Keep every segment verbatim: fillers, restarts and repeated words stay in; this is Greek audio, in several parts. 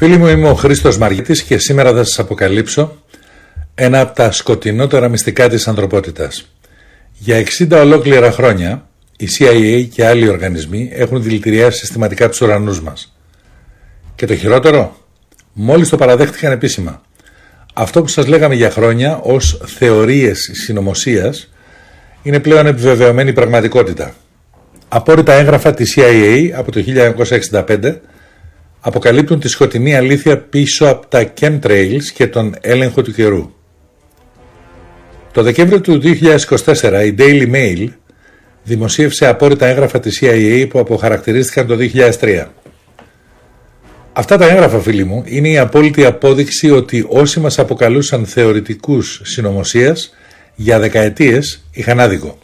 Φίλοι μου, είμαι ο Χρήστος Μαργίτης και σήμερα θα σας αποκαλύψω ένα από τα σκοτεινότερα μυστικά της ανθρωπότητας. Για εξήντα ολόκληρα χρόνια η σι άι έι και άλλοι οργανισμοί έχουν δηλητηριάσει συστηματικά τους ουρανούς μας. Και το χειρότερο, μόλις το παραδέχτηκαν επίσημα. Αυτό που σας λέγαμε για χρόνια ως θεωρίες συνωμοσίας είναι πλέον επιβεβαιωμένη πραγματικότητα. Απόρριτα έγγραφα της σι άι έι από το χίλια εννιακόσια εξήντα πέντε αποκαλύπτουν τη σκοτεινή αλήθεια πίσω από τα chemtrails και τον έλεγχο του καιρού. Το Δεκέμβριο του δύο χιλιάδες είκοσι τέσσερα η Daily Mail δημοσίευσε απόρριτα έγγραφα της σι άι έι που αποχαρακτηρίστηκαν το δύο χιλιάδες τρία. Αυτά τα έγγραφα, φίλοι μου, είναι η απόλυτη απόδειξη ότι όσοι μας αποκαλούσαν θεωρητικούς συνωμοσίας για δεκαετίες είχαν άδικο.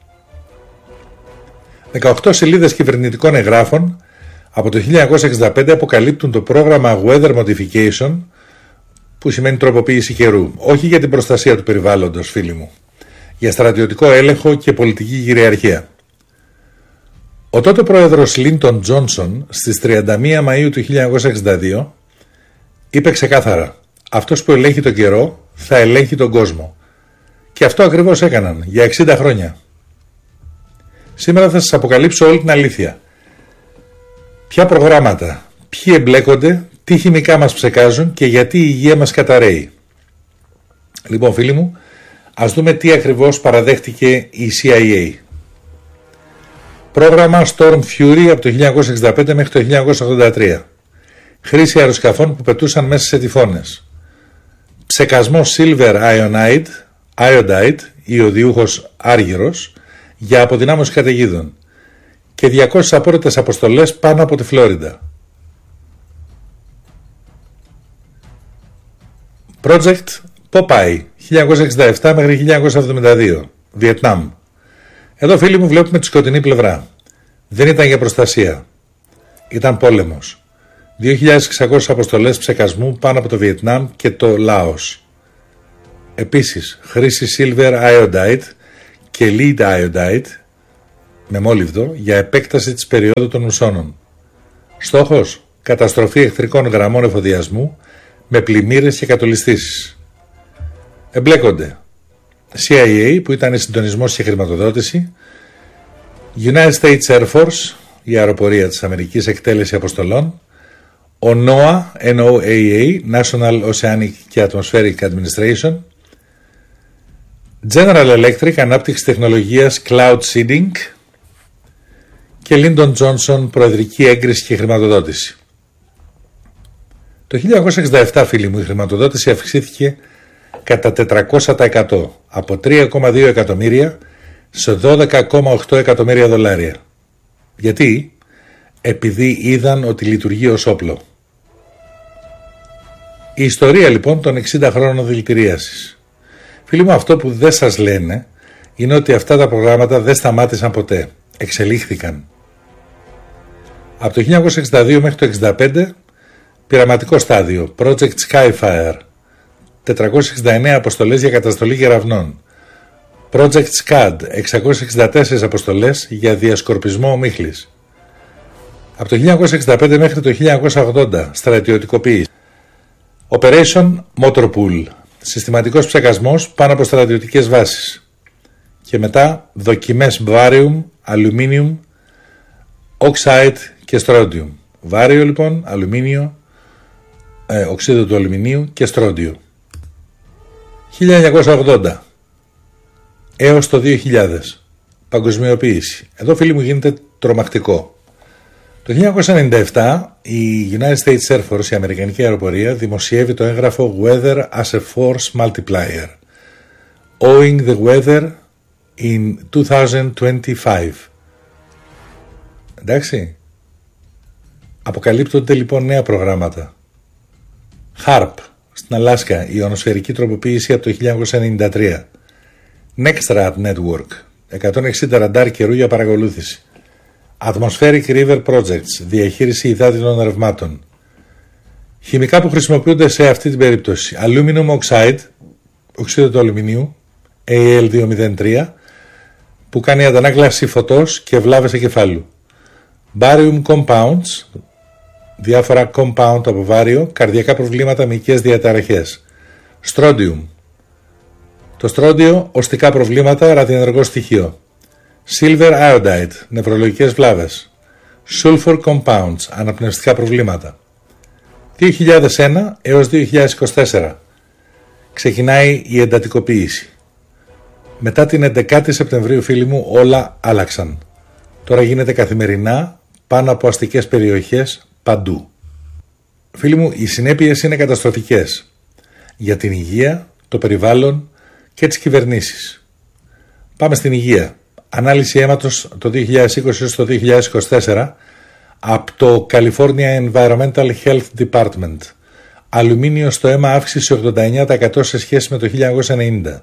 δεκαοκτώ σελίδες κυβερνητικών εγγράφων από το χίλια εννιακόσια εξήντα πέντε αποκαλύπτουν το πρόγραμμα Weather Modification, που σημαίνει τροποποίηση καιρού, όχι για την προστασία του περιβάλλοντος, φίλοι μου, για στρατιωτικό έλεγχο και πολιτική κυριαρχία. Ο τότε πρόεδρος Λίντον Τζόνσον στις τριάντα μία Μαΐου του χίλια εννιακόσια εξήντα δύο είπε ξεκάθαρα: αυτός που ελέγχει τον καιρό θα ελέγχει τον κόσμο. Και αυτό ακριβώς έκαναν για εξήντα χρόνια. Σήμερα θα σας αποκαλύψω όλη την αλήθεια. Ποια προγράμματα, ποιοι εμπλέκονται, τι χημικά μας ψεκάζουν και γιατί η υγεία μας καταρρέει. Λοιπόν, φίλοι μου, ας δούμε τι ακριβώς παραδέχτηκε η σι άι έι. Πρόγραμμα Storm Fury από το χίλια εννιακόσια εξήντα πέντε μέχρι το χίλια εννιακόσια ογδόντα τρία. Χρήση αεροσκαφών που πετούσαν μέσα σε τυφώνες. Ψεκασμό Silver Iodide, iodide ιωδιούχος άργυρος, για αποδυνάμωση καταιγίδων. Και διακόσιες απόρριτες αποστολές πάνω από τη Φλόριντα. Project Popeye χίλια εννιακόσια εξήντα επτά μέχρι χίλια εννιακόσια εβδομήντα δύο, Βιετνάμ. Εδώ, φίλοι μου, βλέπουμε τη σκοτεινή πλευρά. Δεν ήταν για προστασία. Ήταν πόλεμος. δύο χιλιάδες εξακόσιες αποστολές ψεκασμού πάνω από το Βιετνάμ και το Λάος. Επίσης, χρήση Silver Iodide και Lead Iodide με μόλιβδο για επέκταση της περίοδου των μουσώνων. Στόχος, καταστροφή εχθρικών γραμμών εφοδιασμού με πλημμύρες και κατολιστήσεις. Εμπλέκονται σι άι έι, που ήταν συντονισμός και χρηματοδότηση, United States Air Force, η αεροπορία της Αμερικής, εκτέλεση αποστολών, ο νόα, εν ο έι έι, National Oceanic και Atmospheric Administration, General Electric, ανάπτυξη τεχνολογίας Cloud Seeding και Lyndon Johnson, προεδρική έγκριση και χρηματοδότηση. Το χίλια εννιακόσια εξήντα επτά, φίλοι μου, η χρηματοδότηση αυξήθηκε κατά τετρακόσια τοις εκατό, από τρία κόμμα δύο εκατομμύρια σε δώδεκα κόμμα οκτώ εκατομμύρια δολάρια. Γιατί? Επειδή είδαν ότι λειτουργεί ως όπλο. Η ιστορία, λοιπόν, των εξήντα χρόνων δηλητηρίασης. Φίλοι μου, αυτό που δεν σας λένε είναι ότι αυτά τα προγράμματα δεν σταμάτησαν ποτέ. Εξελίχθηκαν. Από το χίλια εννιακόσια εξήντα δύο μέχρι το εξήντα πέντε, πειραματικό στάδιο, Project Skyfire, τετρακόσιες εξήντα εννέα αποστολές για καταστολή κεραυνών. Project Scud, εξακόσιες εξήντα τέσσερις αποστολές για διασκορπισμό ομίχλης. Από το χίλια εννιακόσια εξήντα πέντε μέχρι το χίλια εννιακόσια ογδόντα, στρατιωτικοποίηση. Operation Motorpool, συστηματικός ψεκασμός πάνω από στρατιωτικές βάσεις. Και μετά δοκιμές Barium, Aluminium, Oxide και Strontium. Βάριο, λοιπόν, αλουμίνιο, ε, οξύδιο του αλουμινίου και στρόντιο. χίλια εννιακόσια ογδόντα έως το δύο χιλιάδες, παγκοσμιοποίηση. Εδώ, φίλοι μου, γίνεται τρομακτικό. Το χίλια εννιακόσια ενενήντα επτά η United States Air Force, η Αμερικανική αεροπορία, δημοσιεύει το έγγραφο Weather as a Force Multiplier, Owing the Weather in δύο χιλιάδες είκοσι πέντε. Εντάξει. Αποκαλύπτονται, λοιπόν, νέα προγράμματα. χάρπ στην Αλάσκα, η ιονοσφαιρική τροποποίηση από το χίλια εννιακόσια ενενήντα τρία. Nextrat Network, εκατόν εξήντα ραντάρ καιρού για παρακολούθηση. Atmospheric River Projects, διαχείριση υδάτινων ρευμάτων. Χημικά που χρησιμοποιούνται σε αυτή την περίπτωση: Aluminum Oxide, οξύδιο του αλουμινίου, έι ελ διακόσια τρία, που κάνει αντανάκλαση φωτός και βλάβες εγκεφάλου. Barium Compounds, διάφορα compound από βάριο, καρδιακά προβλήματα, μυϊκές διαταραχές. Strontium. Το στρόντιο, οστικά προβλήματα, ραδιενεργό στοιχείο. Silver iodide, νευρολογικές βλάβες. Sulfur compounds, αναπνευστικά προβλήματα. δύο χιλιάδες ένα έως δύο χιλιάδες είκοσι τέσσερα ξεκινάει η εντατικοποίηση. Μετά την έντεκα Σεπτεμβρίου, φίλοι μου, όλα άλλαξαν. Τώρα γίνεται καθημερινά πάνω από αστικές περιοχές παντού. Φίλοι μου, οι συνέπειες είναι καταστροφικές για την υγεία, το περιβάλλον και τις κυβερνήσεις. Πάμε στην υγεία. Ανάλυση αίματος το δύο χιλιάδες είκοσι έως το δύο χιλιάδες είκοσι τέσσερα από το California Environmental Health Department. Αλουμίνιο στο αίμα, αύξηση ογδόντα εννέα τοις εκατό σε σχέση με το χίλια εννιακόσια ενενήντα.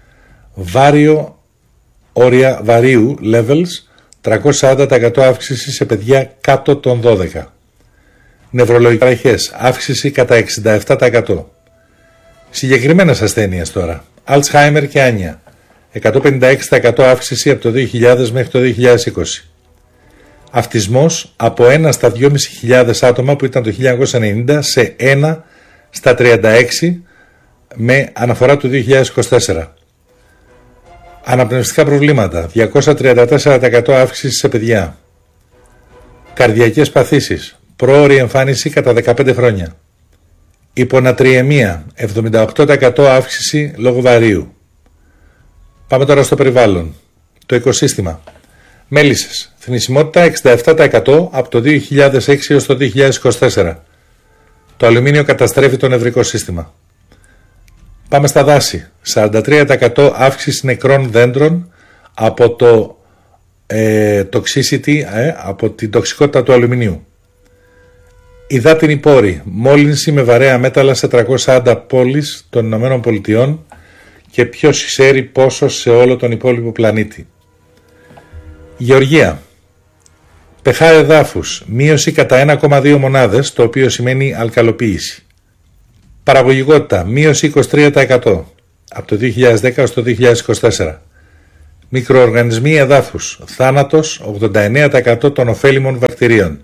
Βάριο, όρια βαρίου, levels, τριακόσια σαράντα τοις εκατό αύξηση σε παιδιά κάτω των δώδεκα. Νευρολογικές παραχές, αύξηση κατά εξήντα επτά τοις εκατό. Συγκεκριμένες ασθένειες τώρα. Alzheimer και άνια. εκατόν πενήντα έξι τοις εκατό αύξηση από το δύο χιλιάδες μέχρι το δύο χιλιάδες είκοσι. Αυτισμός από ένα στα δυόμισι χιλιάδες άτομα που ήταν το χίλια εννιακόσια ενενήντα σε ένα στα τριάντα έξι με αναφορά του δύο χιλιάδες είκοσι τέσσερα. Αναπνευστικά προβλήματα, διακόσια τριάντα τέσσερα τοις εκατό αύξηση σε παιδιά. Καρδιακές παθήσεις, πρόωρη εμφάνιση κατά δεκαπέντε χρόνια. Υπονατριεμία, εβδομήντα οκτώ τοις εκατό αύξηση λόγω βαρίου. Πάμε τώρα στο περιβάλλον. Το οικοσύστημα. Μέλισσες. Θνησιμότητα εξήντα επτά τοις εκατό από το δύο χιλιάδες έξι έως το δύο χιλιάδες είκοσι τέσσερα. Το αλουμίνιο καταστρέφει το νευρικό σύστημα. Πάμε στα δάση. σαράντα τρία τοις εκατό αύξηση νεκρών δέντρων από το ε, toxicity, ε, από την τοξικότητα του αλουμινίου. Υδάτινοι πόροι. Μόλυνση με βαρέα μέταλλα σε τριακόσιες σαράντα πόλεις των Ηνωμένων Πολιτειών και ποιος ξέρει πόσο σε όλο τον υπόλοιπο πλανήτη. Γεωργία. Πεχά εδάφους. Μείωση κατά ένα κόμμα δύο μονάδες, το οποίο σημαίνει αλκαλοποίηση. Παραγωγικότητα. Μείωση είκοσι τρία τοις εκατό από το δύο χιλιάδες δέκα έως το δύο χιλιάδες είκοσι τέσσερα. Μικροοργανισμοί εδάφους. Θάνατος ογδόντα εννέα τοις εκατό των ωφέλιμων βακτηρίων.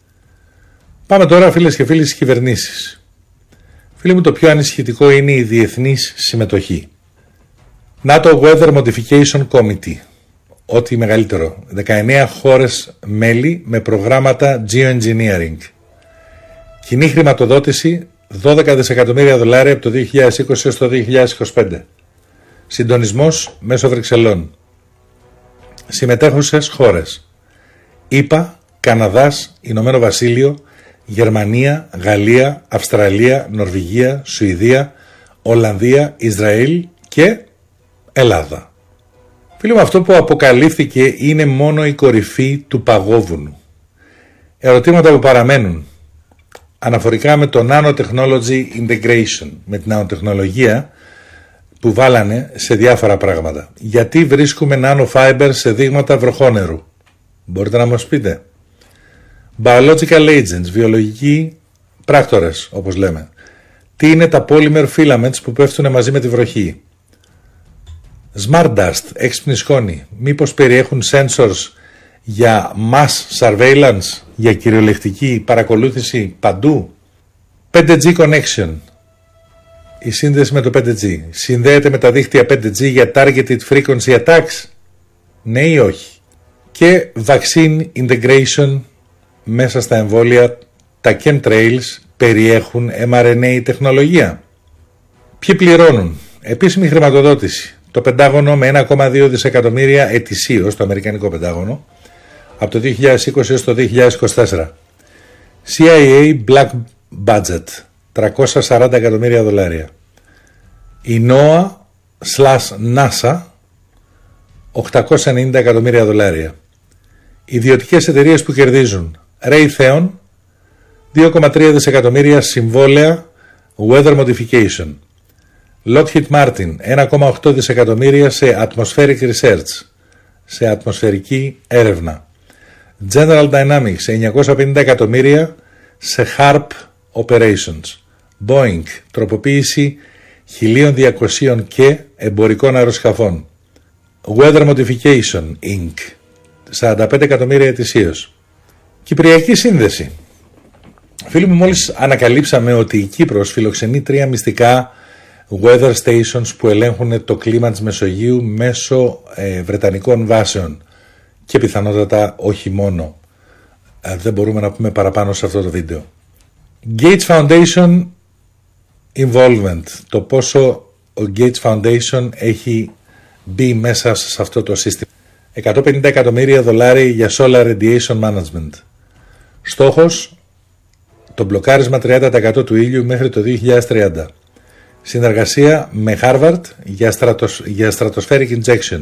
Πάμε τώρα, φίλες και φίλοι, στις κυβερνήσεις. Φίλοι μου, το πιο ανησυχητικό είναι η διεθνής συμμετοχή. NATO Weather Modification Committee. Ό,τι μεγαλύτερο. δεκαεννέα χώρες μέλη με προγράμματα geoengineering. Κοινή χρηματοδότηση δώδεκα δισεκατομμύρια δολάρια από το δύο χιλιάδες είκοσι έως το δύο χιλιάδες είκοσι πέντε. Συντονισμός μέσω Βρυξελών. Συμμετέχουσες χώρες. ΗΠΑ, Καναδάς, Ηνωμένο Βασίλειο, Γερμανία, Γαλλία, Αυστραλία, Νορβηγία, Σουηδία, Ολλανδία, Ισραήλ και Ελλάδα. Φίλοι μου, αυτό που αποκαλύφθηκε είναι μόνο η κορυφή του παγόβουνου. Ερωτήματα που παραμένουν αναφορικά με το Nanotechnology Integration, με την νανοτεχνολογία που βάλανε σε διάφορα πράγματα. Γιατί βρίσκουμε nanofibers σε δείγματα βροχόνερου? Μπορείτε να μας πείτε? Biological agents, βιολογικοί πράκτορες όπως λέμε. Τι είναι τα polymer filaments που πέφτουν μαζί με τη βροχή? Smart dust, έξυπνη σκόνη. Μήπως περιέχουν sensors για mass surveillance, για κυριολεκτική παρακολούθηση παντού? φάιβ τζι connection. Η σύνδεση με το φάιβ τζι συνδέεται με τα δίκτυα φάιβ τζι για targeted frequency attacks? Ναι ή όχι? Και vaccine integration μέσα στα εμβόλια. Τα chemtrails περιέχουν εμ αρ εν έι τεχνολογία. Ποιοι πληρώνουν? Επίσημη χρηματοδότηση. Το Πεντάγωνο με ένα κόμμα δύο δισεκατομμύρια ετησίως, το Αμερικανικό Πεντάγωνο, από το δύο χιλιάδες είκοσι έως το δύο χιλιάδες είκοσι τέσσερα. σι άι έι Black Budget, τριακόσια σαράντα εκατομμύρια δολάρια. Η νόα slash NASA, οκτακόσια ενενήντα εκατομμύρια δολάρια. Ιδιωτικές εταιρείες που κερδίζουν. Raytheon, δύο κόμμα τρία δισεκατομμύρια συμβόλαια Weather Modification. Lockheed Martin, ένα κόμμα οκτώ δισεκατομμύρια σε Atmospheric Research, σε ατμοσφαιρική έρευνα. General Dynamics, εννιακόσια πενήντα εκατομμύρια σε HARP Operations. Boeing, τροποποίηση χίλια διακόσια και εμπορικών αεροσκαφών. Weather Modification Incorporated, σαράντα πέντε εκατομμύρια ετησίως. Κυπριακή σύνδεση. Φίλοι μου, μόλις ανακαλύψαμε ότι η Κύπρος φιλοξενεί τρία μυστικά weather stations που ελέγχουν το κλίμα της Μεσογείου μέσω ε, βρετανικών βάσεων και πιθανότατα όχι μόνο. Ε, δεν μπορούμε να πούμε παραπάνω σε αυτό το βίντεο. Gates Foundation Involvement. Το πόσο ο Gates Foundation έχει μπει μέσα σε αυτό το σύστημα. εκατόν πενήντα εκατομμύρια δολάρια για Solar Radiation Management. Στόχος, το μπλοκάρισμα τριάντα τοις εκατό του ήλιου μέχρι το δύο χιλιάδες τριάντα. Συνεργασία με Harvard για, στρατοσ... για Stratospheric Injection.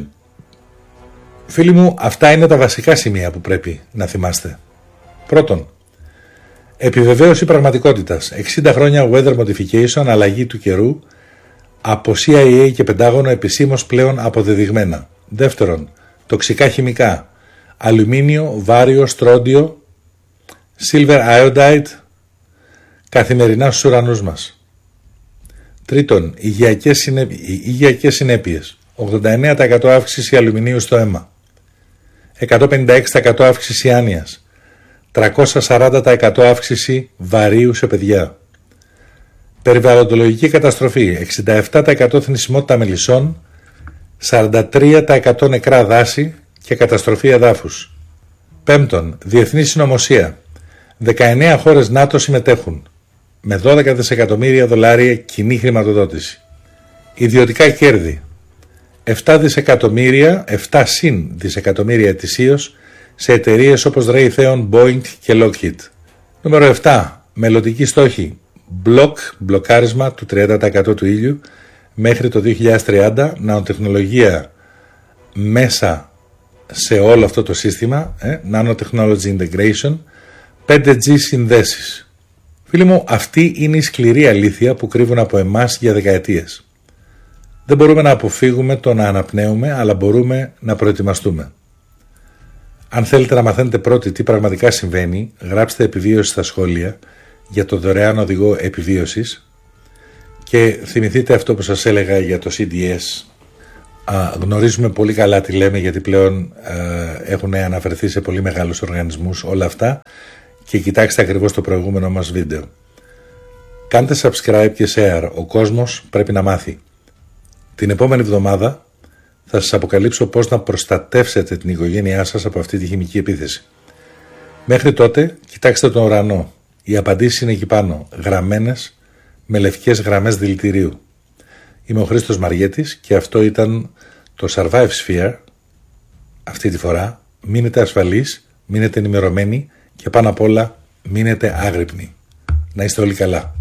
Φίλοι μου, αυτά είναι τα βασικά σημεία που πρέπει να θυμάστε. Πρώτον, επιβεβαίωση πραγματικότητας. εξήντα χρόνια weather modification, αλλαγή του καιρού, από σι άι έι και Πεντάγωνο επισήμως πλέον αποδεδειγμένα. Δεύτερον, τοξικά χημικά. Αλουμίνιο, βάριο, στρόντιο, silver iodide, καθημερινά στους ουρανούς μας. Τρίτον, υγειακές, συνέ... υγειακές συνέπειες. ογδόντα εννέα τοις εκατό αύξηση αλουμινίου στο αίμα. εκατόν πενήντα έξι τοις εκατό αύξηση άνοιας. τριακόσια σαράντα τοις εκατό αύξηση βαρύου σε παιδιά. Περιβαλλοντολογική καταστροφή. εξήντα επτά τοις εκατό θνησιμότητα μελισσών. σαράντα τρία τοις εκατό νεκρά δάση και καταστροφή εδάφους. Πέμπτον, διεθνή συνωμοσία. δεκαεννέα χώρες ΝΑΤΟ συμμετέχουν με δώδεκα δισεκατομμύρια δολάρια κοινή χρηματοδότηση. Ιδιωτικά κέρδη. επτά δισεκατομμύρια, επτά συν δισεκατομμύρια ετησίως σε εταιρείες όπως Raytheon, Boeing και Lockheed. Νούμερο επτά. Μελλοντική στόχη. Μπλοκ, μπλοκάρισμα του τριάντα τοις εκατό του ήλιου μέχρι το δύο χιλιάδες τριάντα. Νανοτεχνολογία μέσα σε όλο αυτό το σύστημα. Ε, Nanotechnology Integration. πέντε τζι συνδέσεις. Φίλοι μου, αυτή είναι η σκληρή αλήθεια που κρύβουν από εμάς για δεκαετίες. Δεν μπορούμε να αποφύγουμε το να αναπνέουμε, αλλά μπορούμε να προετοιμαστούμε. Αν θέλετε να μαθαίνετε πρώτοι τι πραγματικά συμβαίνει, γράψτε επιβίωση στα σχόλια για το δωρεάν οδηγό επιβίωσης και θυμηθείτε αυτό που σας έλεγα για το σι ντι ες. Α, γνωρίζουμε πολύ καλά τι λέμε, γιατί πλέον α, έχουν αναφερθεί σε πολύ μεγάλους οργανισμούς όλα αυτά. Και κοιτάξτε ακριβώς το προηγούμενο μας βίντεο. Κάντε subscribe και share. Ο κόσμος πρέπει να μάθει. Την επόμενη εβδομάδα θα σας αποκαλύψω πώς να προστατεύσετε την οικογένειά σας από αυτή τη χημική επίθεση. Μέχρι τότε κοιτάξτε τον ουρανό. Οι απαντήσεις είναι εκεί πάνω, γραμμένες με λευκές γραμμές δηλητηρίου. Είμαι ο Χρήστος Μαριέτης και αυτό ήταν το Survive Sphere. Αυτή τη φορά μείνετε ασφαλείς, μείνετε ενημερωμένοι και πάνω απ' όλα μείνετε άγρυπνοι. Να είστε όλοι καλά.